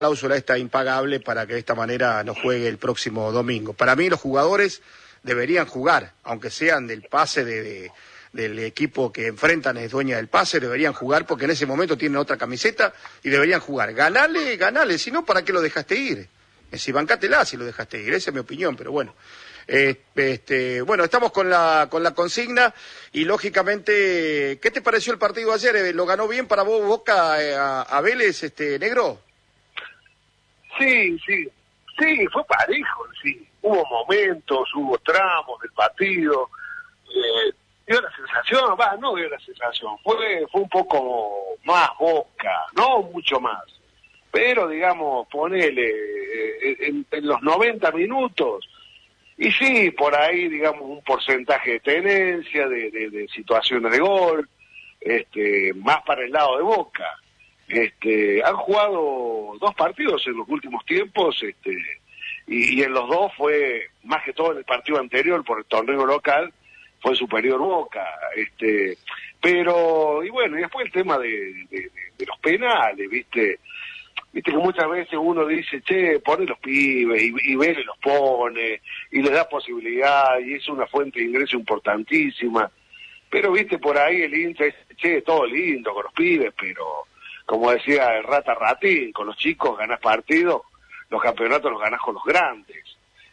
cláusula esta impagable para que de esta manera no juegue el próximo domingo. Para mí los jugadores deberían jugar, aunque sean del pase del equipo que enfrentan, es dueña del pase, deberían jugar porque en ese momento tienen otra camiseta y deberían jugar. Ganale, si no, ¿para qué lo dejaste ir? Si bancátela si lo dejaste ir, esa es mi opinión, pero bueno. Bueno, estamos con la consigna y lógicamente, ¿qué te pareció el partido ayer? ¿Lo ganó bien para vos Boca a Vélez, negro? Sí, fue parejo, sí. Hubo momentos, hubo tramos del partido. Dio la sensación, no dio la sensación, fue un poco más Boca, no mucho más. Pero, digamos, ponele en los 90 minutos, y sí, por ahí, digamos, un porcentaje de tenencia, de situaciones de gol, más para el lado de Boca. Han jugado 2 partidos en los últimos tiempos, y en los 2 fue, más que todo en el partido anterior, por el torneo local, fue superior Boca. Pero, y bueno, y después el tema de los penales, ¿viste? Viste que muchas veces uno dice, che, pone los pibes, y Vélez los pone, y les da posibilidad, y es una fuente de ingreso importantísima. Pero, viste, por ahí el hincha dice, che, todo lindo con los pibes, pero, como decía el Rata Ratín, con los chicos ganás partidos, los campeonatos los ganás con los grandes.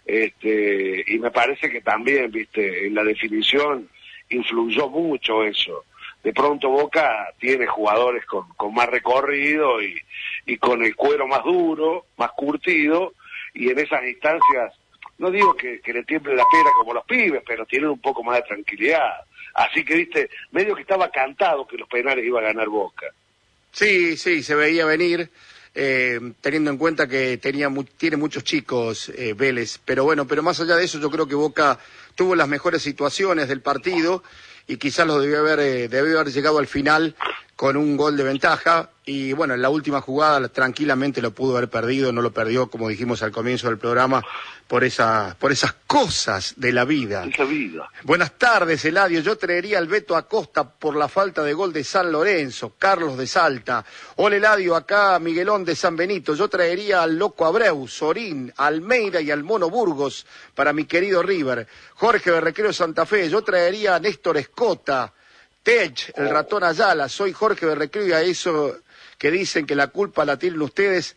Y me parece que también, viste, en la definición influyó mucho eso. De pronto Boca tiene jugadores con más recorrido y con el cuero más duro, más curtido, y en esas instancias, no digo que le tiemble la pera como los pibes, pero tienen un poco más de tranquilidad. Así que, viste, medio que estaba cantado que los penales iba a ganar Boca. Sí, se veía venir, teniendo en cuenta que tiene muchos chicos Vélez, pero más allá de eso yo creo que Boca tuvo las mejores situaciones del partido y quizás lo debió haber llegado al final con un gol de ventaja y bueno, en la última jugada tranquilamente lo pudo haber perdido, no lo perdió como dijimos al comienzo del programa por esas cosas de la vida. Buenas tardes, Eladio. Yo traería al Beto Acosta por la falta de gol de San Lorenzo, Carlos de Salta. Hola, Eladio, acá Miguelón de San Benito. Yo traería al Loco Abreu, Sorín, Almeida y al Mono Burgos para mi querido River. Jorge de Recreo Santa Fe. Yo traería a Néstor Escota, Tech, el Ratón Ayala. Soy Jorge de Recreo y a eso que dicen que la culpa la tienen ustedes,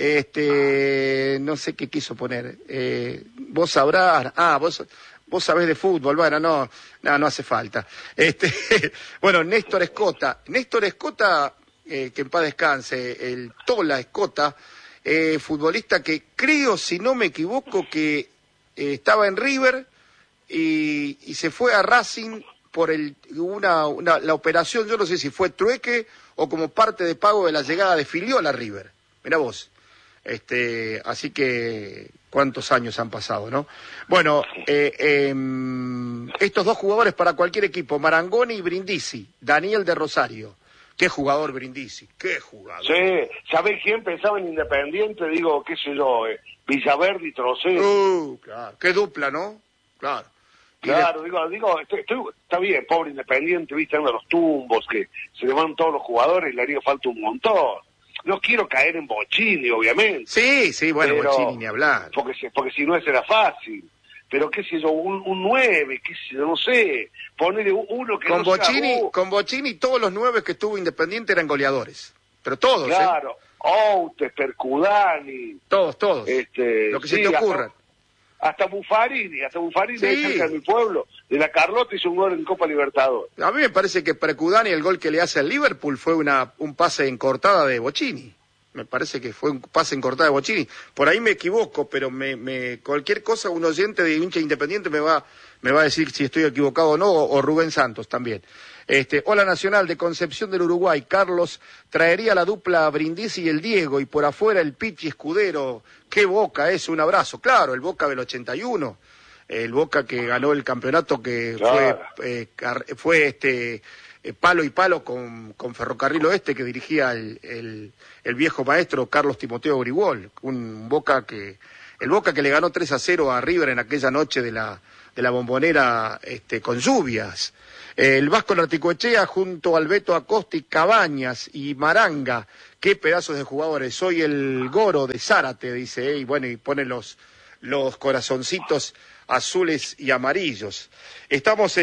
no sé qué quiso poner, vos sabrás, vos sabés de fútbol, bueno, no hace falta. Bueno, Néstor Escota, que en paz descanse, el Tola Escota, futbolista que creo, si no me equivoco, que estaba en River y se fue a Racing por la operación, yo no sé si fue trueque o como parte de pago de la llegada de Filiol a River. Mirá vos. Así que, ¿cuántos años han pasado, no? Bueno, estos 2 jugadores para cualquier equipo, Marangoni y Brindisi, Daniel de Rosario. Qué jugador Brindisi, qué jugador. Sí, ¿sabés quién pensaba en Independiente? Digo, qué sé yo, Villaverde y Trocero. Claro, qué dupla, ¿no? Claro. Claro, digo, está bien, pobre Independiente, viste, anda los tumbos, que se le van todos los jugadores, le haría falta un montón. No quiero caer en Bochini, obviamente. Sí, bueno, pero, Bochini ni hablar. Porque si no, ese era fácil. Pero qué sé yo, un 9, qué sé yo, no sé, ponerle uno que Con Bochini todos los 9 que estuvo Independiente eran goleadores. Pero todos, claro, Outes, Percudani. Todos. Lo que se te ocurra. Hasta Buffarini sí. De cerca de mi pueblo, de la Carlota, hizo un gol en Copa Libertadores. A mí me parece que Percudani, el gol que le hace al Liverpool, fue un pase en cortada de Bochini. Me parece que fue un pase en cortada de Bochini. Por ahí me equivoco, pero cualquier cosa, un oyente de hincha Independiente me va a decir si estoy equivocado o no, o Rubén Santos también. Hola Nacional de Concepción del Uruguay, Carlos traería la dupla Brindisi y el Diego y por afuera el Pichi Escudero. Qué Boca es, un abrazo. Claro, el Boca del 81, el Boca que ganó el campeonato que claro. fue palo y palo con Ferrocarril Oeste que dirigía el viejo maestro Carlos Timoteo Grigol, un Boca que El Boca que le ganó 3-0 a River en aquella noche de la Bombonera, con lluvias. El Vasco Larticoechea junto al Beto Acosta y Cabañas y Maranga. Qué pedazos de jugadores. Soy el Goro de Zárate, dice, y bueno, y pone los corazoncitos azules y amarillos. Estamos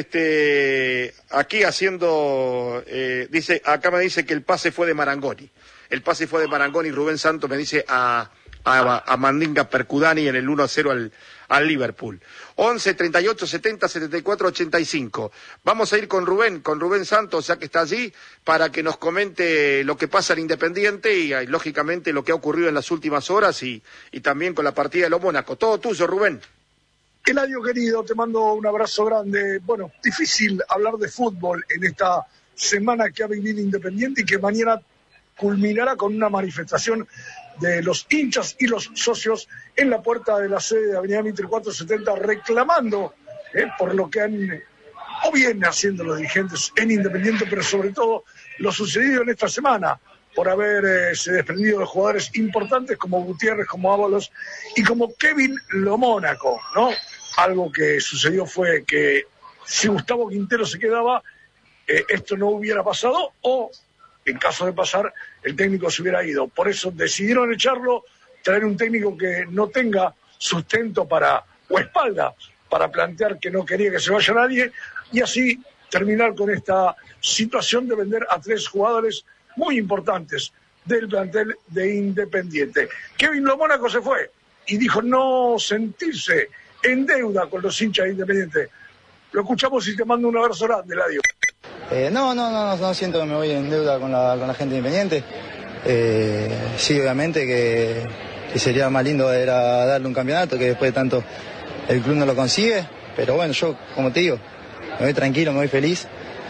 aquí haciendo, acá me dice que el pase fue de Marangoni. El pase fue de Marangoni, Rubén Santos me dice a Mandinga Percudani en el 1-0 al Liverpool. 11, 38, 70, 74, 85. Vamos a ir con Rubén Santos, ya que está allí, para que nos comente lo que pasa en Independiente y lógicamente lo que ha ocurrido en las últimas horas y también con la partida de los Mónaco. Todo tuyo, Rubén. Eladio querido, te mando un abrazo grande. Bueno, difícil hablar de fútbol en esta semana que ha vivido Independiente y que mañana culminará con una manifestación de los hinchas y los socios en la puerta de la sede de Avenida Mitre 470 reclamando por lo que han o vienen haciendo los dirigentes en Independiente, pero sobre todo lo sucedido en esta semana por haberse desprendido de jugadores importantes como Gutiérrez, como Ábalos y como Kevin Lo Mónaco, ¿no? Algo que sucedió fue que si Gustavo Quintero se quedaba, esto no hubiera pasado o, en caso de pasar, el técnico se hubiera ido. Por eso decidieron echarlo, traer un técnico que no tenga sustento o espalda para plantear que no quería que se vaya nadie y así terminar con esta situación de vender a 3 jugadores muy importantes del plantel de Independiente. Kevin Lo Mónaco se fue y dijo no sentirse en deuda con los hinchas de Independiente. Lo escuchamos y te mando un abrazo grande, Eladio. No siento que me voy en deuda con la gente Independiente. Sí, obviamente que sería más lindo era darle un campeonato, que después de tanto el club no lo consigue, pero bueno, yo, como te digo, me voy tranquilo, me voy feliz.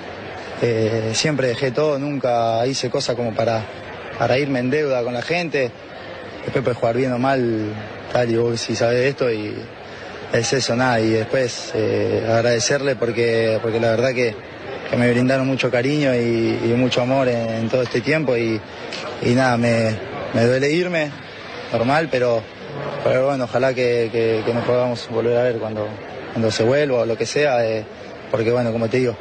Siempre dejé todo, nunca hice cosas como para irme en deuda con la gente. Después puedes jugar bien o mal, tal, y vos si sabés esto, y es eso, nada. Y después agradecerle porque la verdad que me brindaron mucho cariño y mucho amor en todo este tiempo y nada, me duele irme, normal, pero bueno, ojalá que nos podamos volver a ver cuando se vuelva o lo que sea, porque bueno, como te digo,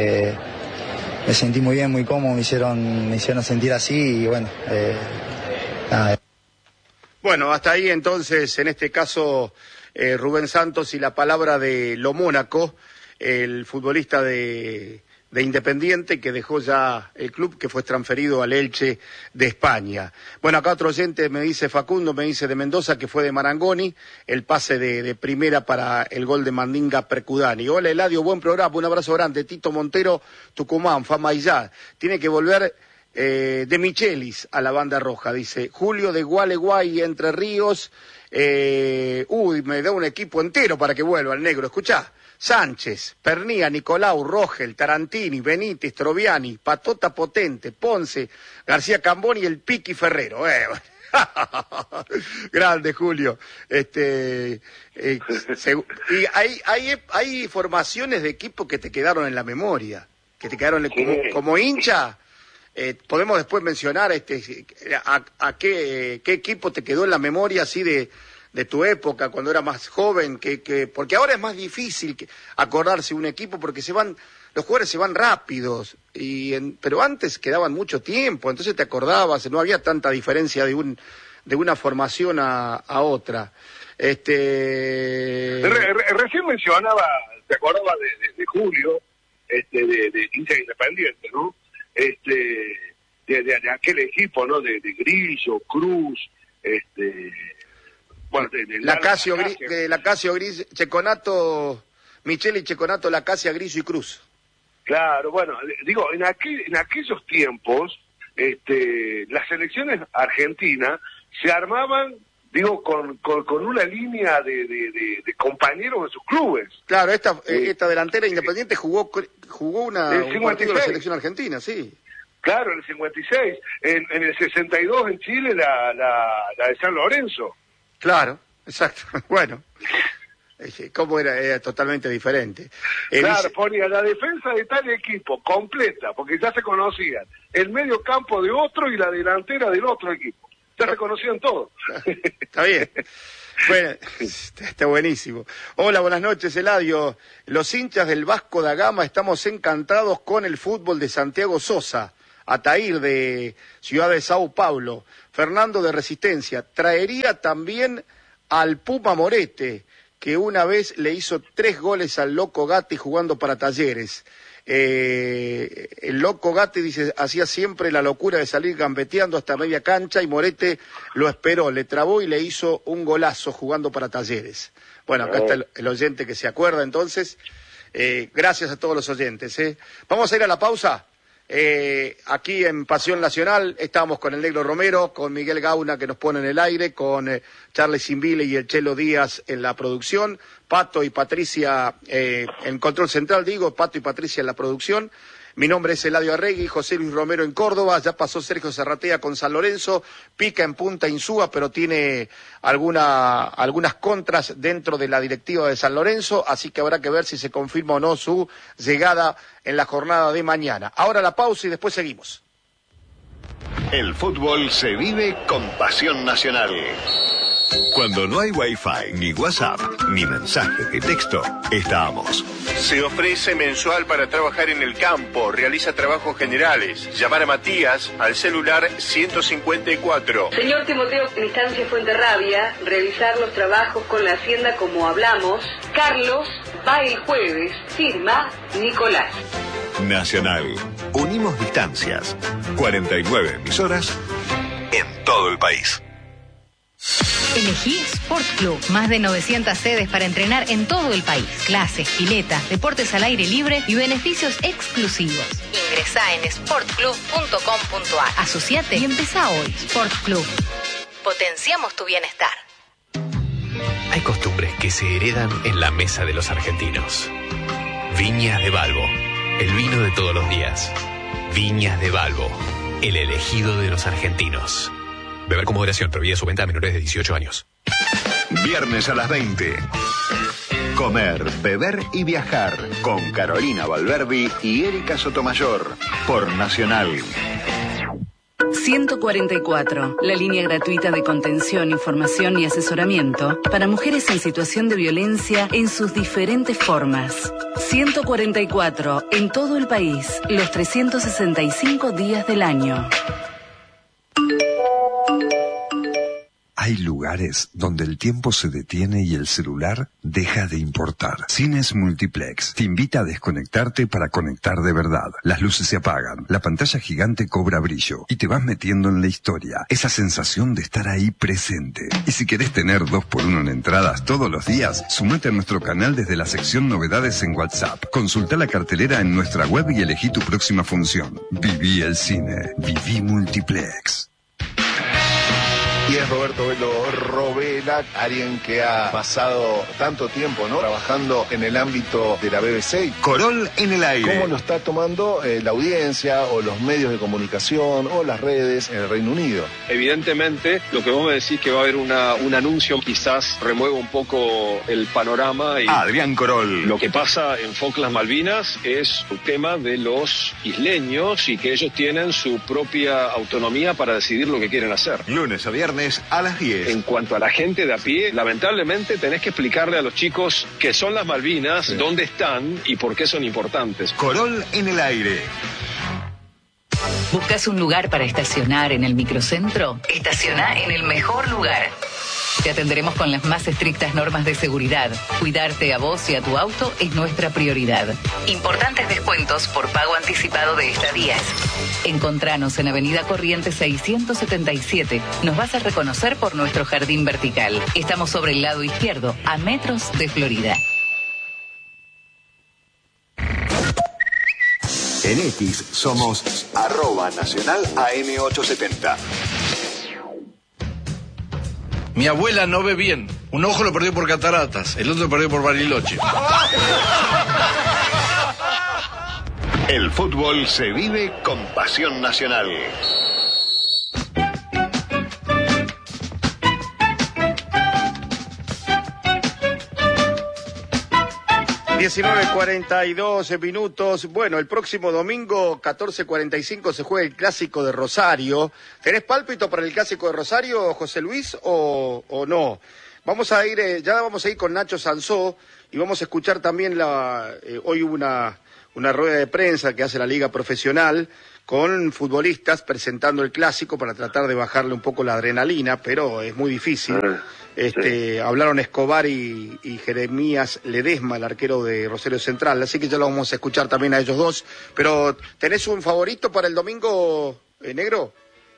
me sentí muy bien, muy cómodo, me hicieron sentir así y bueno, nada. Bueno, hasta ahí entonces, en este caso, Rubén Santos y la palabra de Lo Mónaco, el futbolista de Independiente que dejó ya el club, que fue transferido al Elche de España. Bueno, acá otro oyente me dice, Facundo, me dice de Mendoza, que fue de Marangoni, el pase de primera para el gol de Mandinga Percudani. Hola Eladio, buen programa, un abrazo grande. Tito Montero, Tucumán, Fama y ya. Tiene que volver de Michelis a la banda roja, dice Julio de Gualeguay, Entre Ríos. Me da un equipo entero para que vuelva el negro, escuchá. Sánchez, Pernía, Nicolau, Rogel, Tarantini, Benítez, Troviani, Patota Potente, Ponce, García Camboni y el Piqui Ferrero. Grande, Julio. Y hay formaciones de equipo que te quedaron en la memoria, que te quedaron como hincha. Podemos después mencionar a qué equipo te quedó en la memoria así de tu época, cuando era más joven, porque ahora es más difícil acordarse un equipo porque los jugadores se van rápidos, pero antes quedaban mucho tiempo, entonces te acordabas, no había tanta diferencia de una formación a otra. Recién mencionaba, te acordabas de Julio, de hincha Independiente, ¿no? De aquel equipo, ¿no? De Grillo, Cruz, bueno, Lacasio Gris, Checonato, Micheli, Checonato, Lacasia, Grillo y Cruz. Claro, bueno, digo, en aquellos tiempos, las selecciones argentinas se armaban, digo, con una línea de compañeros de sus clubes. Claro, esta delantera Independiente jugó un partido de la selección argentina, sí. Claro, en el 56, en el 62 en Chile la de San Lorenzo. Claro, exacto. Bueno, ¿cómo era totalmente diferente? Claro, ponía la defensa de tal equipo completa, porque ya se conocían, el medio campo de otro y la delantera del otro equipo. te reconocían todo. Está bien. Bueno, está buenísimo. Hola, buenas noches, Eladio. Los hinchas del Vasco da Gama estamos encantados con el fútbol de Santiago Sosa, Ataír de Ciudad de Sao Paulo, Fernando de Resistencia. Traería también al Puma Morete, que una vez le hizo 3 goles al Loco Gatti jugando para Talleres. El Loco Gatti, dice, hacía siempre la locura de salir gambeteando hasta media cancha y Morete lo esperó, le trabó y le hizo un golazo jugando para Talleres. Bueno, acá está el oyente que se acuerda entonces. Gracias a todos los oyentes. Vamos a ir a la pausa. Aquí en Pasión Nacional estamos con el Negro Romero, con Miguel Gauna que nos pone en el aire, con Charles Simbile y el Chelo Díaz en la producción, Pato y Patricia en control central, Pato y Patricia en la producción. Mi nombre es Eladio Arregui, José Luis Romero en Córdoba, ya pasó Sergio Serratea con San Lorenzo, pica en Punta Insúa, pero tiene algunas contras dentro de la directiva de San Lorenzo, así que habrá que ver si se confirma o no su llegada en la jornada de mañana. Ahora la pausa y después seguimos. El fútbol se vive con Pasión Nacional. Cuando no hay Wi-Fi, ni WhatsApp, ni mensaje de texto, estamos. Se ofrece mensual para trabajar en el campo, realiza trabajos generales. Llamar a Matías al celular 154. Señor Timoteo, en Estancia Fuenterrabía, realizar los trabajos con la hacienda como hablamos. Carlos va el jueves, firma Nicolás. Nacional. Unimos distancias. 49 emisoras en todo el país. Elegí Sport Club. Más de 900 sedes para entrenar en todo el país. Clases, piletas, deportes al aire libre y beneficios exclusivos. Ingresá en sportclub.com.ar. Asociate y empezá hoy. Sport Club. Potenciamos tu bienestar. Hay costumbres que se heredan en la mesa de los argentinos. Viñas de Balbo, el vino de todos los días. Viñas de Balbo, el elegido de los argentinos. Beber con moderación, prohibida su venta a menores de 18 años. Viernes a las 20. Comer, beber y viajar con Carolina Valverdi y Erika Sotomayor por Nacional. 144, la línea gratuita de contención, información y asesoramiento para mujeres en situación de violencia en sus diferentes formas. 144, en todo el país, los 365 días del año. Hay lugares donde el tiempo se detiene y el celular deja de importar. Cines Multiplex te invita a desconectarte para conectar de verdad. Las luces se apagan, la pantalla gigante cobra brillo y te vas metiendo en la historia. Esa sensación de estar ahí presente. Y si querés tener 2x1 en entradas todos los días, sumate a nuestro canal desde la sección Novedades en WhatsApp. Consulta la cartelera en nuestra web y elegí tu próxima función. Viví el cine. Viví Multiplex. Y es Roberto Velo Robela, alguien que ha pasado tanto tiempo, ¿no?, trabajando en el ámbito de la BBC. Corol en el aire. ¿Cómo lo está tomando la audiencia o los medios de comunicación o las redes en el Reino Unido? Evidentemente, lo que vos me decís que va a haber un anuncio, quizás remueva un poco el panorama. Y Adrián Corol. Lo que pasa en Falklands Malvinas es un tema de los isleños y que ellos tienen su propia autonomía para decidir lo que quieren hacer. Lunes a viernes a las 10. En cuanto a la gente de a pie, lamentablemente tenés que explicarle a los chicos qué son las Malvinas, sí, dónde están y por qué son importantes. Corol en el aire. ¿Buscas un lugar para estacionar en el microcentro? Estaciona en el mejor lugar. Te atenderemos con las más estrictas normas de seguridad. Cuidarte a vos y a tu auto es nuestra prioridad. Importantes descuentos por pago anticipado de estadías. Encontranos en Avenida Corrientes 677. Nos vas a reconocer por nuestro jardín vertical. Estamos sobre el lado izquierdo, a metros de Florida. En X somos @Nacional AM870. Mi abuela no ve bien. Un ojo lo perdió por cataratas, el otro lo perdió por Bariloche. El fútbol se vive con Pasión Nacional. 19:42 minutos. Bueno, el próximo domingo, 14:45, se juega el Clásico de Rosario. ¿Tenés pálpito para el Clásico de Rosario, José Luis, o no? Vamos a ir, ya vamos a ir con Nacho Sansó y vamos a escuchar también hoy hubo una rueda de prensa que hace la Liga Profesional con futbolistas presentando el Clásico para tratar de bajarle un poco la adrenalina, pero es muy difícil. Hablaron Escobar y Jeremías Ledesma, el arquero de Rosario Central, así que ya lo vamos a escuchar también a ellos dos. Pero, ¿tenés un favorito para el domingo, negro?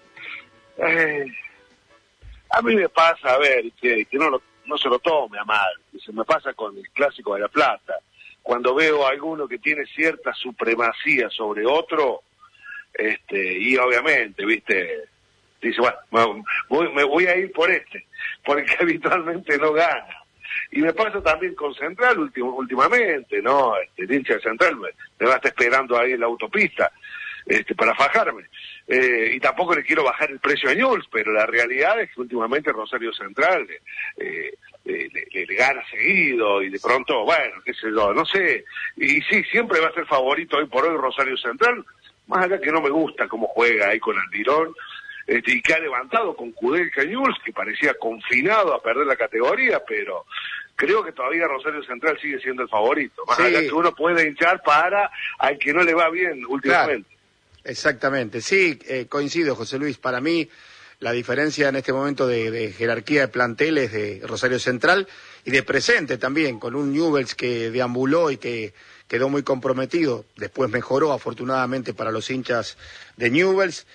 A mí me pasa, a ver, que no se lo tome a mal, se me pasa con el Clásico de La Plata. Cuando veo a alguno que tiene cierta supremacía sobre otro, y obviamente, viste, dice, bueno, me voy a ir por porque habitualmente no gana. Y me pasa también con Central últimamente, ¿no? El hincha de Central me va a estar esperando ahí en la autopista para fajarme. Y tampoco le quiero bajar el precio a Newell's, pero la realidad es que últimamente Rosario Central le gana seguido y de pronto, bueno, qué sé yo, no sé. Y sí, siempre va a ser favorito hoy por hoy Rosario Central, más allá que no me gusta cómo juega ahí con Almirón, y que ha levantado con Kudelka Newell's, que parecía confinado a perder la categoría, pero creo que todavía Rosario Central sigue siendo el favorito, más allá que uno puede hinchar para al que no le va bien últimamente. Claro. Exactamente, sí, coincido, José Luis. Para mí, la diferencia en este momento de jerarquía de planteles de Rosario Central y de presente también, con un Newell's que deambuló y que quedó muy comprometido, después mejoró afortunadamente para los hinchas de Newell's,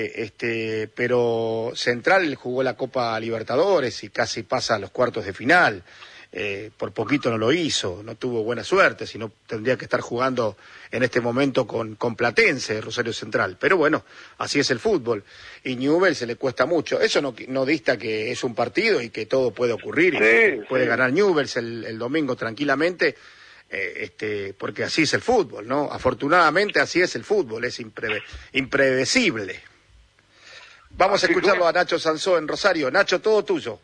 pero Central jugó la Copa Libertadores y casi pasa a los cuartos de final. Por poquito no lo hizo, no tuvo buena suerte, sino tendría que estar jugando en este momento con Platense, Rosario Central. Pero bueno, así es el fútbol. Y Newell's se le cuesta mucho. Eso no dista que es un partido y que todo puede ocurrir. Puede ganar Newell's el domingo tranquilamente, porque así es el fútbol, ¿no? Afortunadamente así es el fútbol, es impredecible. Vamos a escucharlo a Nacho Sansó en Rosario. Nacho, todo tuyo.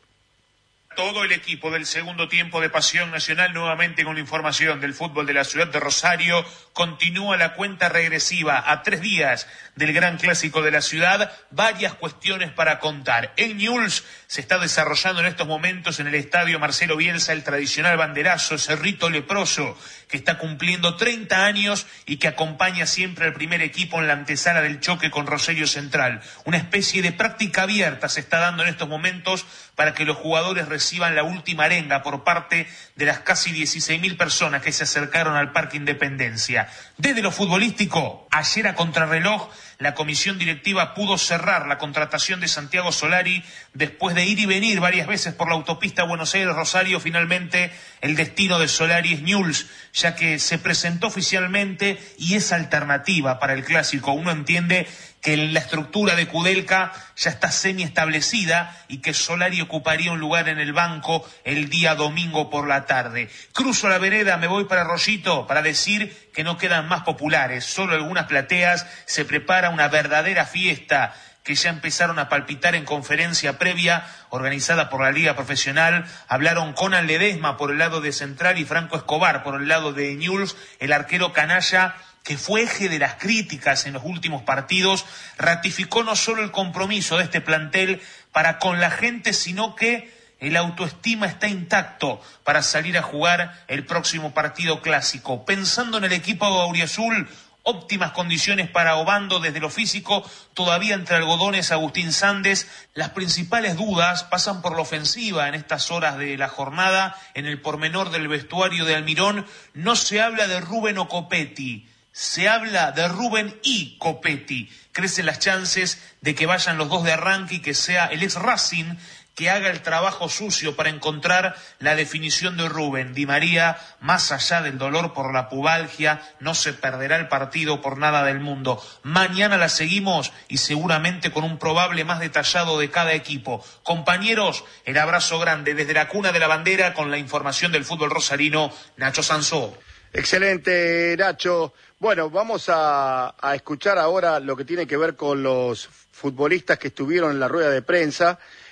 Todo el equipo del segundo tiempo de Pasión Nacional, nuevamente con la información del fútbol de la ciudad de Rosario. Continúa la cuenta regresiva a 3 días del gran clásico de la ciudad. Varias cuestiones para contar. En Newell's se está desarrollando en estos momentos en el estadio Marcelo Bielsa el tradicional banderazo, ese rito leproso que está cumpliendo 30 años y que acompaña siempre al primer equipo en la antesala del choque con Rosario Central. Una especie de práctica abierta se está dando en estos momentos para que los jugadores reciban la última arenga por parte de las casi 16.000 personas que se acercaron al Parque Independencia. Desde lo futbolístico, ayer a contrarreloj, la comisión directiva pudo cerrar la contratación de Santiago Solari después de ir y venir varias veces por la autopista Buenos Aires-Rosario. Finalmente, el destino de Solari es Newell's, ya que se presentó oficialmente y es alternativa para el clásico. Uno entiende que la estructura de Kudelka ya está semi-establecida y que Solari ocuparía un lugar en el banco el día domingo por la tarde. Cruzo la vereda, me voy para Rollito para decir que no quedan más populares, solo algunas plateas. Se prepara una verdadera fiesta que ya empezaron a palpitar en conferencia previa organizada por la Liga Profesional. Hablaron Conan Ledesma por el lado de Central y Franco Escobar por el lado de Newell's. El arquero canalla, que fue eje de las críticas en los últimos partidos, ratificó no solo el compromiso de este plantel para con la gente, sino que el autoestima está intacto para salir a jugar el próximo partido clásico. Pensando en el equipo auriazul, óptimas condiciones para Obando desde lo físico, todavía entre algodones Agustín Sandes. Las principales dudas pasan por la ofensiva en estas horas de la jornada. En el pormenor del vestuario de Almirón no se habla de Rubén o Copetti, se habla de Rubén y Copetti. Crecen las chances de que vayan los dos de arranque y que sea el ex Racing que haga el trabajo sucio para encontrar la definición de Rubén. Di María, más allá del dolor por la pubalgia, no se perderá el partido por nada del mundo. Mañana la seguimos y seguramente con un probable más detallado de cada equipo. Compañeros, el abrazo grande desde la cuna de la bandera con la información del fútbol rosarino, Nacho Sansó. Excelente, Nacho. Bueno, vamos a escuchar ahora lo que tiene que ver con los futbolistas que estuvieron en la rueda de prensa.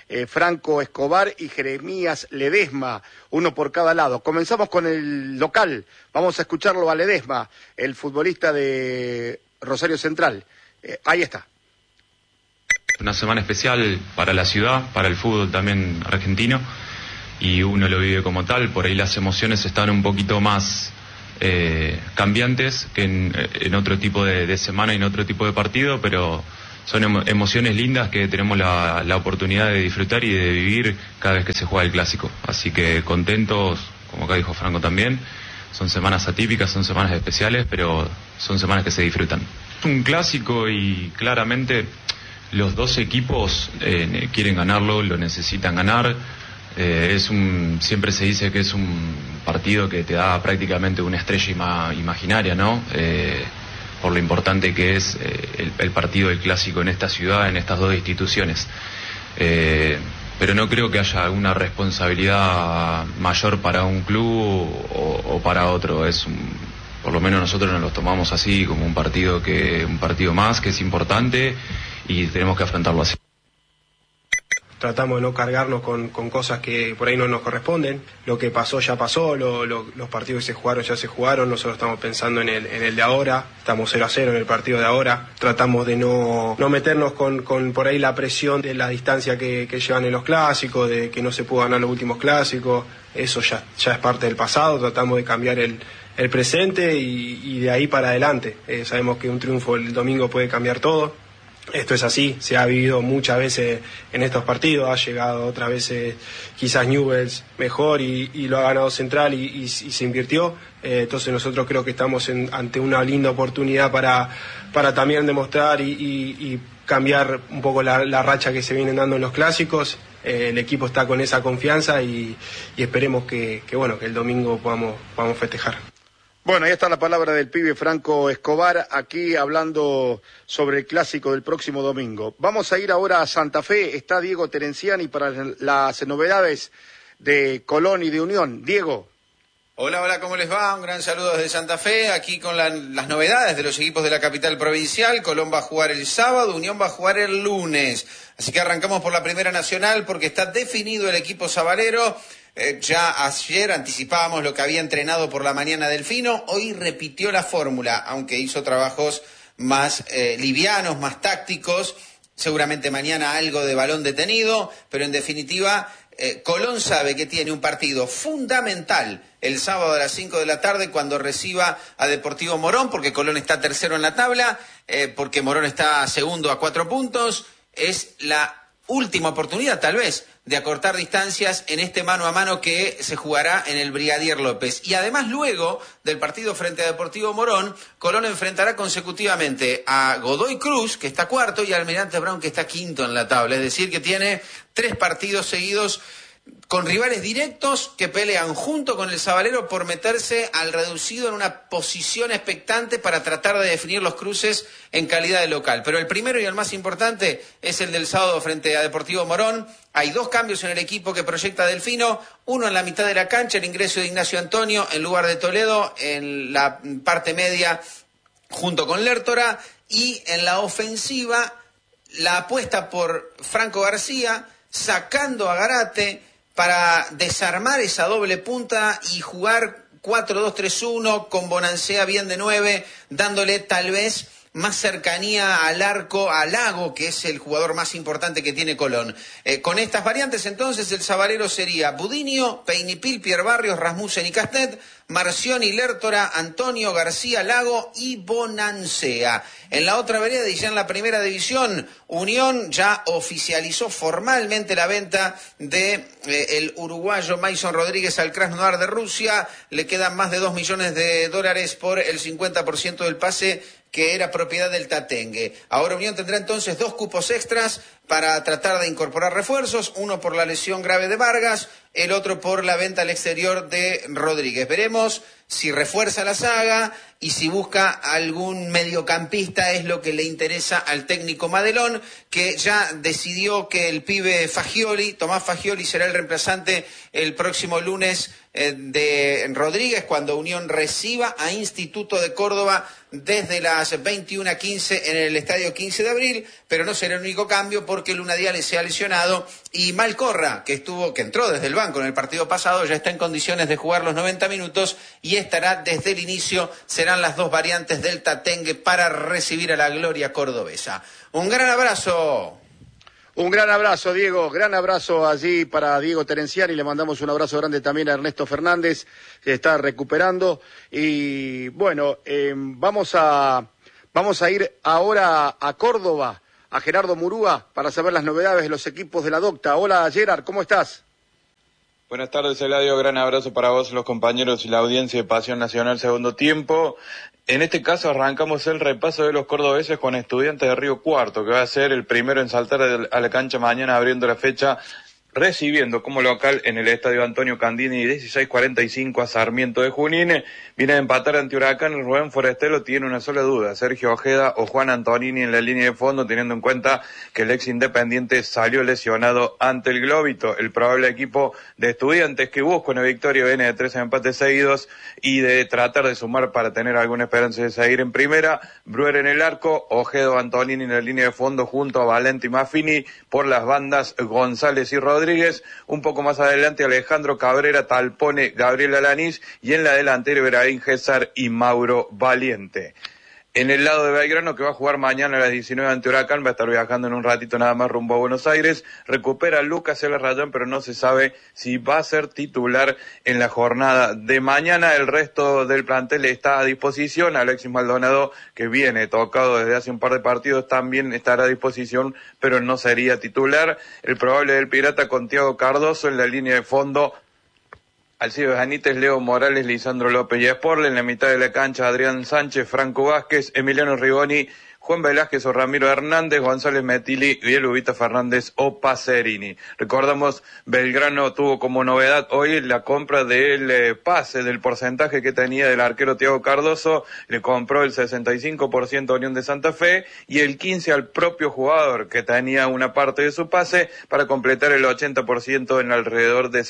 Franco Escobar y Jeremías Ledesma, uno por cada lado. Comenzamos con el local, vamos a escucharlo a Ledesma, el futbolista de Rosario Central. Ahí está. Una semana especial para la ciudad, para el fútbol también argentino, y uno lo vive como tal. Por ahí las emociones están un poquito más cambiantes que en otro tipo de semana y en otro tipo de partido, pero son emociones lindas que tenemos la oportunidad de disfrutar y de vivir cada vez que se juega el clásico. Así que contentos, como acá dijo Franco también. Son semanas atípicas, son semanas especiales, pero son semanas que se disfrutan. Es un clásico y claramente los dos equipos quieren ganarlo, lo necesitan ganar. Siempre se dice que es un partido que te da prácticamente una estrella imaginaria, ¿no? Por lo importante que es el partido del clásico en esta ciudad, en estas dos instituciones. Pero no creo que haya alguna responsabilidad mayor para un club o para otro. Por lo menos nosotros nos lo tomamos así, como un partido más, que es importante, y tenemos que afrontarlo así. Tratamos de no cargarnos con cosas que por ahí no nos corresponden. Lo que pasó ya pasó, los partidos que se jugaron ya se jugaron. Nosotros estamos pensando en el de ahora. Estamos 0-0 en el partido de ahora. Tratamos de no meternos con por ahí la presión de la distancia que llevan en los clásicos, de que no se pudo ganar los últimos clásicos. Eso ya es parte del pasado. Tratamos de cambiar el presente y de ahí para adelante. Sabemos que un triunfo el domingo puede cambiar todo. Esto es así, se ha vivido muchas veces en estos partidos, ha llegado otras veces quizás Newell's mejor y lo ha ganado Central y se invirtió. Entonces nosotros creo que estamos ante una linda oportunidad para también demostrar y cambiar un poco la racha que se vienen dando en los clásicos. El equipo está con esa confianza y esperemos que el domingo podamos festejar. Bueno, ahí está la palabra del pibe Franco Escobar, aquí hablando sobre el clásico del próximo domingo. Vamos a ir ahora a Santa Fe, está Diego Terenciani para las novedades de Colón y de Unión. Diego. Hola, ¿cómo les va? Un gran saludo desde Santa Fe, aquí con las novedades de los equipos de la capital provincial. Colón va a jugar el sábado, Unión va a jugar el lunes. Así que arrancamos por la Primera Nacional porque está definido el equipo sabalero. Ya ayer anticipábamos lo que había entrenado por la mañana Delfino, hoy repitió la fórmula, aunque hizo trabajos más livianos, más tácticos, seguramente mañana algo de balón detenido, pero en definitiva Colón sabe que tiene un partido fundamental el sábado a las 5 de la tarde cuando reciba a Deportivo Morón, porque Colón está tercero en la tabla, porque Morón está segundo a 4 puntos, es la última oportunidad tal vez de acortar distancias en este mano a mano que se jugará en el Brigadier López. Y además luego del partido frente a Deportivo Morón, Colón enfrentará consecutivamente a Godoy Cruz, que está cuarto, y a Almirante Brown, que está quinto en la tabla. Es decir, que tiene 3 partidos seguidos con rivales directos que pelean junto con el sabalero por meterse al reducido en una posición expectante para tratar de definir los cruces en calidad de local. Pero el primero y el más importante es el del sábado frente a Deportivo Morón. Hay 2 cambios en el equipo que proyecta Delfino, uno en la mitad de la cancha, el ingreso de Ignacio Antonio en lugar de Toledo, en la parte media junto con Lertora, y en la ofensiva la apuesta por Franco García, sacando a Garate para desarmar esa doble punta y jugar 4-2-3-1 con Bonancea bien de 9, dándole tal vez más cercanía al arco, a Lago, que es el jugador más importante que tiene Colón. Con estas variantes, entonces, el sabalero sería Budinio, Peinipil, Pierre Barrios, Rasmussen y Castet, Marcioni, Lertora, Antonio, García, Lago y Bonancea. En la otra vereda, y ya en la primera división, Unión ya oficializó formalmente la venta de el uruguayo Mason Rodríguez al Krasnodar de Rusia. Le quedan más de $2 millones por el 50% del pase que era propiedad del Tatengue. Ahora Unión tendrá entonces 2 cupos extras para tratar de incorporar refuerzos, uno por la lesión grave de Vargas, el otro por la venta al exterior de Rodríguez. Veremos si refuerza la saga y si busca algún mediocampista. Es lo que le interesa al técnico Madelón, que ya decidió que el pibe Tomás Fagioli, será el reemplazante el próximo lunes de Rodríguez, cuando Unión reciba a Instituto de Córdoba desde las 21:15 en el Estadio 15 de Abril, pero no será el único cambio, porque Luna Diale se ha lesionado y Malcorra, que entró desde el banco en el partido pasado, ya está en condiciones de jugar los 90 minutos y estará desde el inicio. Serán las dos variantes del Tatengue para recibir a la gloria cordobesa. Un gran abrazo. Un gran abrazo, Diego, gran abrazo allí para Diego Terenciani. Le mandamos un abrazo grande también a Ernesto Fernández, que está recuperando. Y bueno, vamos a ir ahora a Córdoba, a Gerardo Murúa, para saber las novedades de los equipos de la Docta. Hola, Gerard, ¿cómo estás? Buenas tardes, Eladio. Gran abrazo para vos, los compañeros y la audiencia de Pasión Nacional Segundo Tiempo. En este caso arrancamos el repaso de los cordobeses con Estudiantes de Río Cuarto, que va a ser el primero en saltar a la cancha mañana, abriendo la fecha, recibiendo como local en el Estadio Antonio Candini 16:45 a Sarmiento de Junín. Viene a empatar ante Huracán. El Rubén Forestelo tiene una sola duda: Sergio Ojeda o Juan Antonini en la línea de fondo, teniendo en cuenta que el ex Independiente salió lesionado ante el Globito. El probable equipo de Estudiantes, que busca una victoria, viene de 3 empates seguidos y de tratar de sumar para tener alguna esperanza de seguir en primera. Bruer en el arco, Ojeda o Antonini en la línea de fondo junto a Valente y Maffini. Por las bandas, González y Rodríguez. Un poco más adelante, Alejandro Cabrera, Talpone, Gabriel Alanís, y en la delantera Ibrahim César y Mauro Valiente. En el lado de Belgrano, que va a jugar mañana a las 19 ante Huracán, va a estar viajando en un ratito nada más rumbo a Buenos Aires. Recupera a Lucas El Rayón, pero no se sabe si va a ser titular en la jornada de mañana. El resto del plantel está a disposición. Alexis Maldonado, que viene tocado desde hace un par de partidos, también estará a disposición, pero no sería titular. El probable del Pirata con Thiago Cardoso en la línea de fondo. Alcides Benítez, Leo Morales, Lisandro López y Esporle. En la mitad de la cancha, Adrián Sánchez, Franco Vázquez, Emiliano Rigoni, Juan Velázquez o Ramiro Hernández, González Metili y el Ubita Fernández o Pacerini. Recordamos, Belgrano tuvo como novedad hoy la compra del pase, del porcentaje que tenía del arquero Thiago Cardoso. Le compró el 65% a Unión de Santa Fe y el 15% al propio jugador, que tenía una parte de su pase, para completar el 80% en alrededor de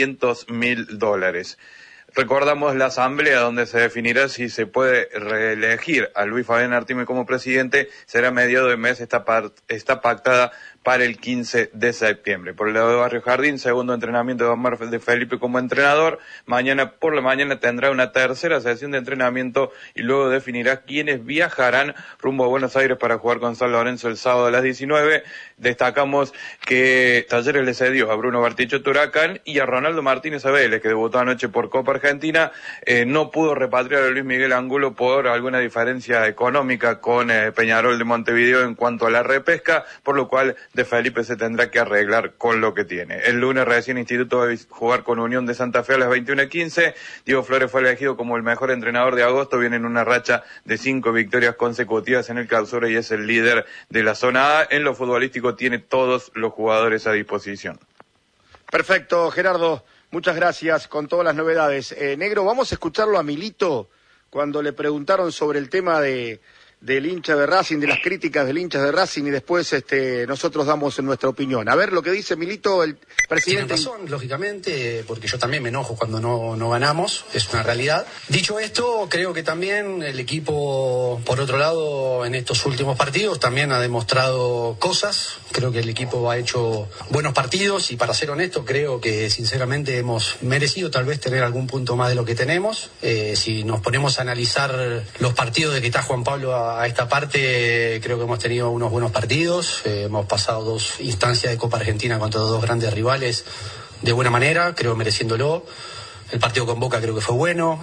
$700.000. Recordamos la asamblea donde se definirá si se puede reelegir a Luis Fabián Artime como presidente. Será a mediados de mes, está pactada para el 15 de septiembre. Por el lado de Barrio Jardín, segundo entrenamiento de Omar de Felipe como entrenador. Mañana por la mañana tendrá una tercera sesión de entrenamiento y luego definirá quiénes viajarán rumbo a Buenos Aires para jugar con San Lorenzo el sábado a las 19. Destacamos que Talleres le cedió a Bruno Bartichotto Huracán y a Ronaldo Martínez Vélez, que debutó anoche por Copa Argentina. No pudo repatriar a Luis Miguel Angulo por alguna diferencia económica con Peñarol de Montevideo en cuanto a la repesca, por lo cual de Felipe se tendrá que arreglar con lo que tiene. El lunes recién Instituto va a jugar con Unión de Santa Fe a las 21:15. Diego Flores fue elegido como el mejor entrenador de agosto. Viene en una racha de 5 victorias consecutivas en el Clausura y es el líder de la zona A. En lo futbolístico tiene todos los jugadores a disposición. Perfecto, Gerardo. Muchas gracias con todas las novedades. Negro, vamos a escucharlo a Milito cuando le preguntaron sobre el tema del hincha de Racing, de las críticas del hincha de Racing, y después nosotros damos nuestra opinión. A ver lo que dice Milito, el presidente. Tiene razón, lógicamente, porque yo también me enojo cuando no ganamos, es una realidad. Dicho esto, creo que también el equipo, por otro lado, en estos últimos partidos también ha demostrado cosas. Creo que el equipo ha hecho buenos partidos y, para ser honesto, creo que sinceramente hemos merecido tal vez tener algún punto más de lo que tenemos. Si nos ponemos a analizar los partidos de que está Juan Pablo a esta parte, creo que hemos tenido unos buenos partidos. Hemos pasado 2 instancias de Copa Argentina contra 2 grandes rivales de buena manera, creo mereciéndolo. El partido con Boca creo que fue bueno.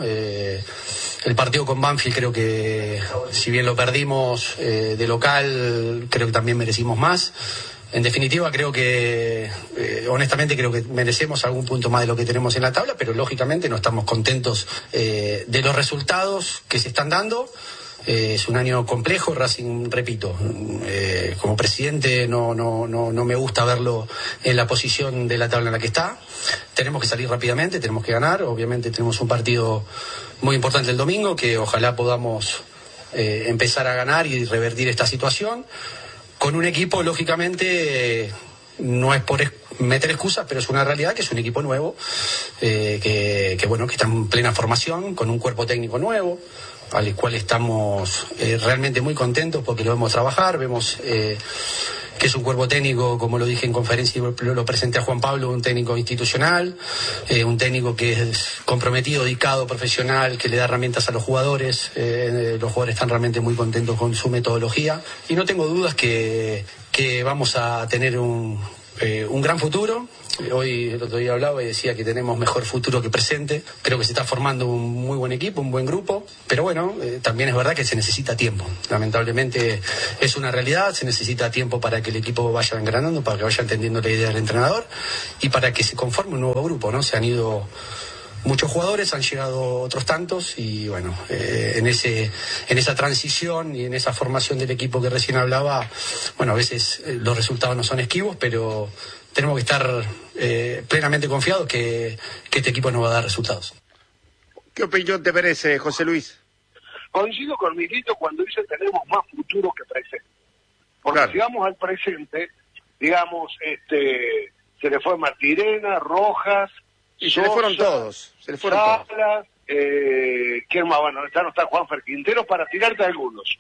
El partido con Banfield creo que, si bien lo perdimos de local, creo que también merecimos más. En definitiva, creo que, honestamente, creo que merecemos algún punto más de lo que tenemos en la tabla, pero lógicamente no estamos contentos de los resultados que se están dando. Es un año complejo. Racing, repito, como presidente no me gusta verlo en la posición de la tabla en la que está. Tenemos que salir rápidamente, tenemos que ganar. Obviamente tenemos un partido muy importante el domingo, que ojalá podamos empezar a ganar y revertir esta situación. Con un equipo, lógicamente, no es por meter excusas, pero es una realidad que es un equipo nuevo, que está en plena formación, con un cuerpo técnico nuevo, al cual estamos realmente muy contentos porque lo vemos trabajar. Vemos que es un cuerpo técnico, como lo dije en conferencia y lo presenté a Juan Pablo, un técnico institucional, un técnico que es comprometido, dedicado, profesional, que le da herramientas a los jugadores. Los jugadores están realmente muy contentos con su metodología y no tengo dudas que vamos a tener un gran futuro. Hoy, el otro día hablaba y decía que tenemos mejor futuro que presente. Creo que se está formando un muy buen equipo, un buen grupo, pero bueno, también es verdad que se necesita tiempo. Lamentablemente es una realidad, se necesita tiempo para que el equipo vaya engranando, para que vaya entendiendo la idea del entrenador y para que se conforme un nuevo grupo, ¿no? Se han ido muchos jugadores, han llegado otros tantos y bueno, en esa transición y en esa formación del equipo que recién hablaba, bueno, a veces los resultados no son esquivos, pero tenemos que estar plenamente confiados que este equipo nos va a dar resultados. ¿Qué opinión te merece, José Luis? Coincido con Milito cuando dice tenemos más futuro que presente. Porque claro, si vamos al presente, digamos, se le fue Martirena, Rojas, y Sosa, se le fueron todos. Salas, ¿quién más? Bueno, no está Juanfer Quintero, para tirarte algunos.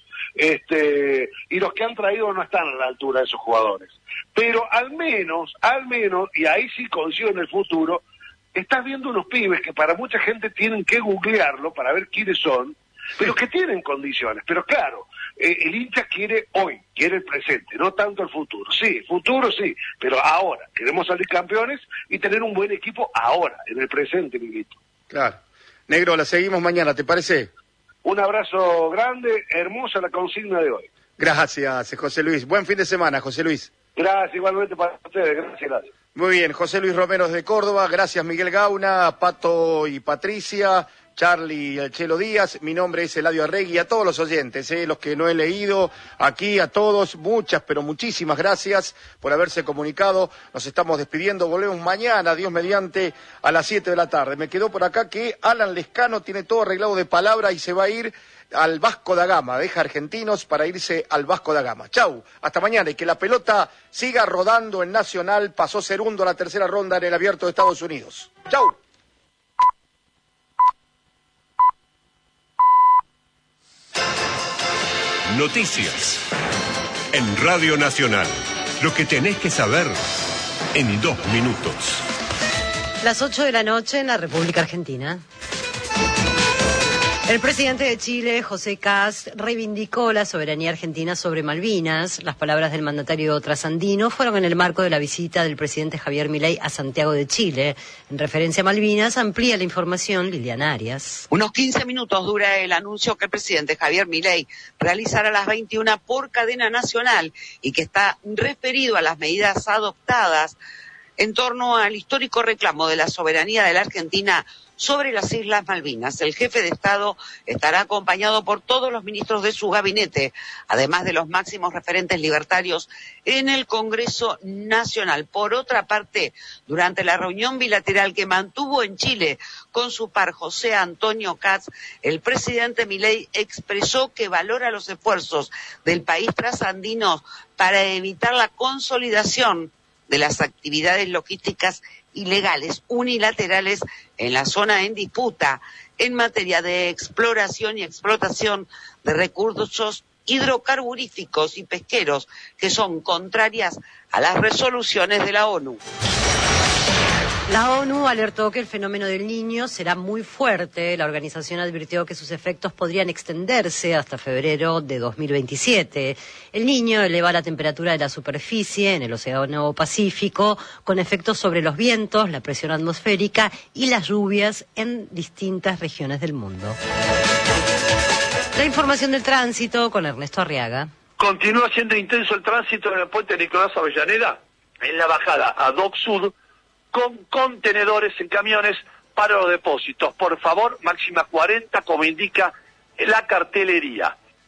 Y los que han traído no están a la altura de esos jugadores. Pero al menos, y ahí sí coincido en el futuro, estás viendo unos pibes que para mucha gente tienen que googlearlo para ver quiénes son, pero que tienen condiciones. Pero claro, el hincha quiere hoy, quiere el presente, no tanto el futuro. Sí, futuro sí, pero ahora. Queremos salir campeones y tener un buen equipo ahora, en el presente, Miguelito. Claro. Negro, la seguimos mañana, ¿te parece? Un abrazo grande, hermosa la consigna de hoy. Gracias, José Luis. Buen fin de semana, José Luis. Gracias, igualmente para ustedes. Gracias. Muy bien, José Luis Romero de Córdoba. Gracias, Miguel Gauna, Pato y Patricia, Charlie y el Chelo Díaz. Mi nombre es Eladio Arregui. A todos los oyentes, los que no he leído, aquí a todos, muchas, pero muchísimas gracias por haberse comunicado. Nos estamos despidiendo. Volvemos mañana, Dios mediante, a las 7 de la tarde. Me quedó por acá que Alan Lescano tiene todo arreglado de palabra y se va a ir al Vasco da Gama. Deja Argentinos para irse al Vasco da Gama. Chau, hasta mañana. Y que la pelota siga rodando en Nacional. Pasó segundo a la tercera ronda en el Abierto de Estados Unidos. Chau. Noticias en Radio Nacional. Lo que tenés que saber en 2 minutos. Las 8 de la noche en la República Argentina. El presidente de Chile, José Kast, reivindicó la soberanía argentina sobre Malvinas. Las palabras del mandatario trasandino fueron en el marco de la visita del presidente Javier Milei a Santiago de Chile. En referencia a Malvinas, amplía la información Liliana Arias. Unos 15 minutos dura el anuncio que el presidente Javier Milei realizará a las 21 por cadena nacional y que está referido a las medidas adoptadas en torno al histórico reclamo de la soberanía de la Argentina sobre las Islas Malvinas. El jefe de Estado estará acompañado por todos los ministros de su gabinete, además de los máximos referentes libertarios en el Congreso Nacional. Por otra parte, durante la reunión bilateral que mantuvo en Chile con su par José Antonio Kast, el presidente Milei expresó que valora los esfuerzos del país trasandino para evitar la consolidación de las actividades logísticas ilegales unilaterales en la zona en disputa en materia de exploración y explotación de recursos hidrocarburíficos y pesqueros que son contrarias a las resoluciones de la ONU. La ONU alertó que el fenómeno del Niño será muy fuerte. La organización advirtió que sus efectos podrían extenderse hasta febrero de 2027. El Niño eleva la temperatura de la superficie en el Océano Pacífico, con efectos sobre los vientos, la presión atmosférica y las lluvias en distintas regiones del mundo. La información del tránsito con Ernesto Arriaga. Continúa siendo intenso el tránsito en el puente Nicolás Avellaneda, en la bajada a Dock Sud, con contenedores en camiones para los depósitos. Por favor, máxima 40, como indica la cartelería.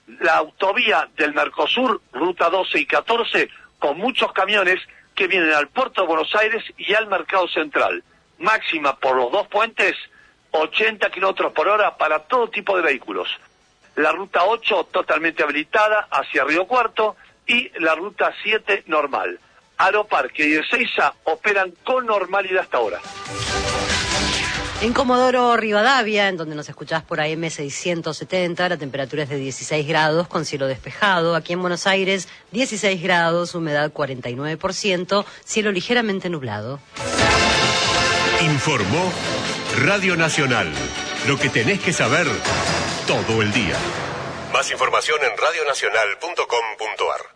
la autovía del Mercosur, ruta 12 y 14, con muchos camiones que vienen al puerto de Buenos Aires y al mercado central. Máxima por los dos puentes, 80 kilómetros por hora para todo tipo de vehículos. La ruta 8 totalmente habilitada hacia Río Cuarto y la ruta 7 normal. Aeroparque y Ezeiza operan con normalidad hasta ahora. En Comodoro Rivadavia, en donde nos escuchás por AM 670, la temperatura es de 16 grados con cielo despejado. Aquí en Buenos Aires, 16 grados, humedad 49%, cielo ligeramente nublado. Informó Radio Nacional. Lo que tenés que saber todo el día. Más información en radionacional.com.ar.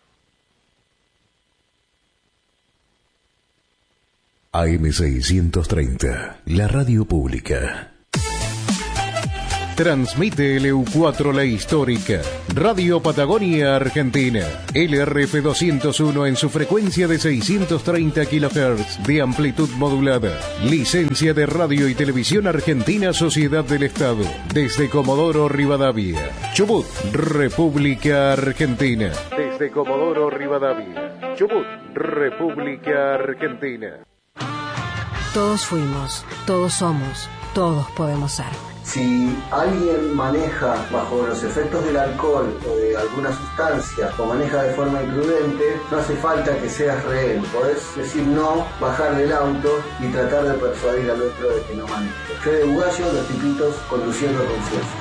AM630, la radio pública. Transmite LU4 La Histórica, Radio Patagonia Argentina, LRF 201 en su frecuencia de 630 kHz de amplitud modulada. Licencia de Radio y Televisión Argentina Sociedad del Estado, desde Comodoro Rivadavia. Chubut, República Argentina. Desde Comodoro Rivadavia. Chubut, República Argentina. Todos fuimos, todos somos, todos podemos ser. Si alguien maneja bajo los efectos del alcohol o de alguna sustancia o maneja de forma imprudente, no hace falta que seas rehén. Podés decir no, bajar del auto y tratar de persuadir al otro de que no maneje. Fede Bugallo, Los Tipitos, conduciendo conciencia.